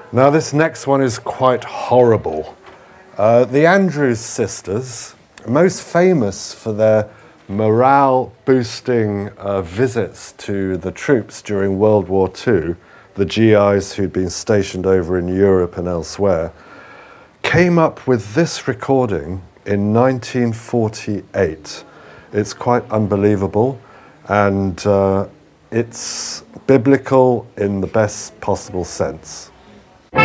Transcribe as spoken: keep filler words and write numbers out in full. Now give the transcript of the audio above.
Now, this next one is quite horrible. Uh, the Andrews sisters, most famous for their morale-boosting uh, visits to the troops during World War Two, the G Is who'd been stationed over in Europe and elsewhere, came up with this recording in nineteen forty-eight. It's quite unbelievable, and uh, it's biblical in the best possible sense.